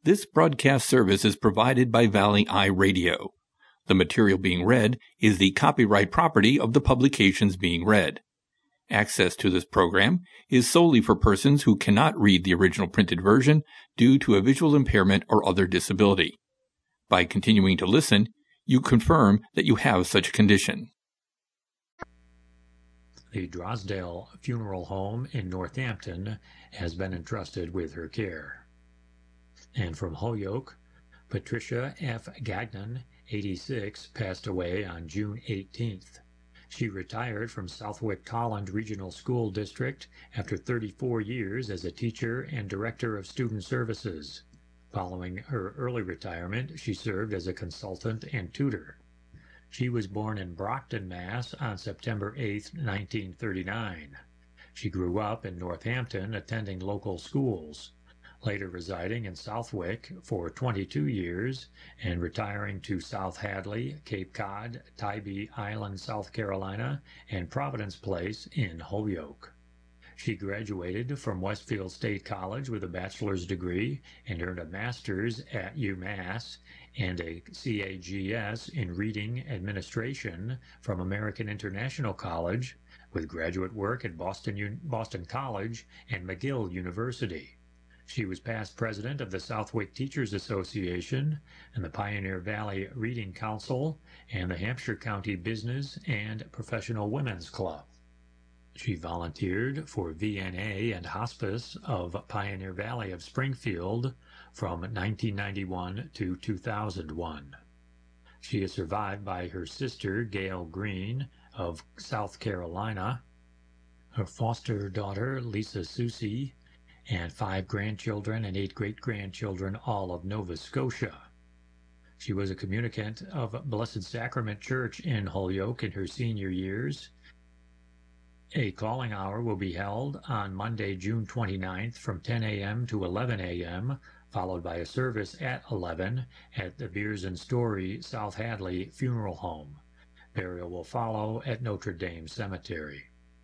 This broadcast service is provided by Valley Eye Radio. The material being read is the copyright property of the publications being read. Access to this program is solely for persons who cannot read the original printed version due to a visual impairment or other disability. By continuing to listen, you confirm that you have such a condition. The Drosdale Funeral Home in Northampton has been entrusted with her care. And from Holyoke, Patricia F. Gagnon, 86, passed away on June 18th. She retired from Southwick Holland Regional School District after 34 years as a teacher and director of student services. Following her early retirement, she served as a consultant and tutor. She was born in Brockton, Mass. On September 8, 1939. She grew up in Northampton, attending local schools, later residing in Southwick for 22 years and retiring to South Hadley, Cape Cod, Tybee Island, South Carolina, and Providence Place in Holyoke. She graduated from Westfield State College with a bachelor's degree and earned a master's at UMass and a CAGS in Reading Administration from American International College, with graduate work at Boston College and McGill University. She was past president of the Southwick Teachers Association and the Pioneer Valley Reading Council and the Hampshire County Business and Professional Women's Club. She volunteered for VNA and Hospice of Pioneer Valley of Springfield from 1991 to 2001. She is survived by her sister, Gail Green of South Carolina, her foster daughter, Lisa Susie, and 5 grandchildren and 8 great-grandchildren, all of Nova Scotia. She was a communicant of Blessed Sacrament Church in Holyoke in her senior years. A calling hour will be held on Monday, June 29th from 10 a.m. to 11 a.m., followed by a service at 11 at the Beers and Story South Hadley Funeral Home. Burial will follow at Notre Dame Cemetery.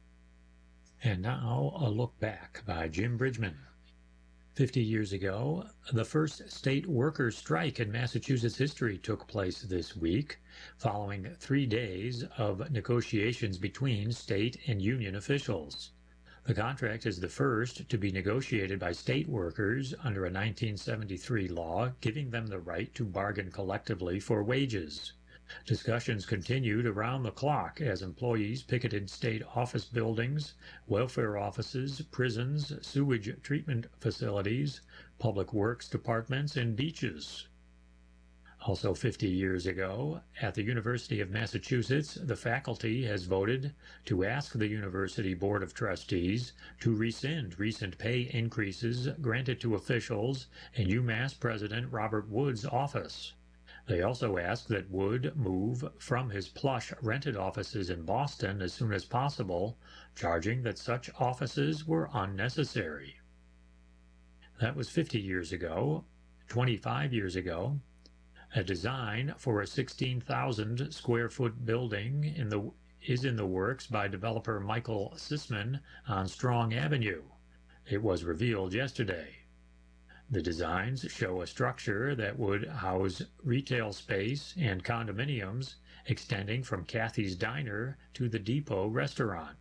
And now a look back by Jim Bridgman. 50 years ago, the first state workers' strike in Massachusetts history took place this week, following 3 days of negotiations between state and union officials. The contract is the first to be negotiated by state workers under a 1973 law giving them the right to bargain collectively for wages. Discussions continued around the clock as employees picketed state office buildings, welfare offices, prisons, sewage treatment facilities, public works departments, and beaches. Also 50 years ago, at the University of Massachusetts, the faculty has voted to ask the University Board of Trustees to rescind recent pay increases granted to officials in UMass President Robert Wood's office. They also asked that Wood move from his plush rented offices in Boston as soon as possible, charging that such offices were unnecessary. That was 50 years ago. 25 years ago, a design for a 16,000 square foot building is in the works by developer Michael Sisman on Strong Avenue. It was revealed yesterday. The designs show a structure that would house retail space and condominiums extending from Kathy's Diner to the Depot restaurant.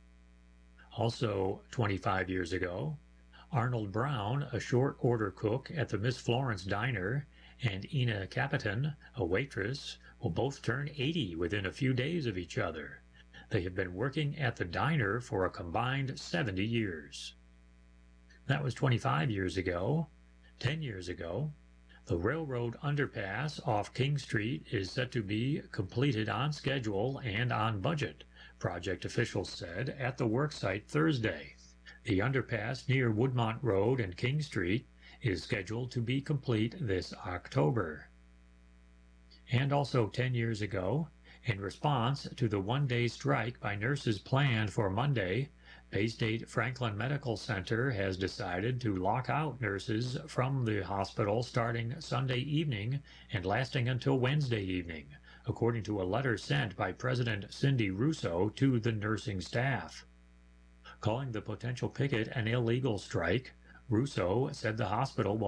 Also 25 years ago, Arnold Brown, a short order cook at the Miss Florence Diner, and Ina Capitan, a waitress, will both turn 80 within a few days of each other. They have been working at the diner for a combined 70 years. That was 25 years ago. 10 years ago, the railroad underpass off King Street is set to be completed on schedule and on budget, project officials said at the worksite Thursday. The underpass near Woodmont Road and King Street is scheduled to be complete this October. And also 10 years ago, in response to the one-day strike by nurses planned for Monday, Bay State Franklin Medical Center has decided to lock out nurses from the hospital starting Sunday evening and lasting until Wednesday evening, according to a letter sent by President Cindy Russo to the nursing staff. Calling the potential picket an illegal strike, Russo said the hospital will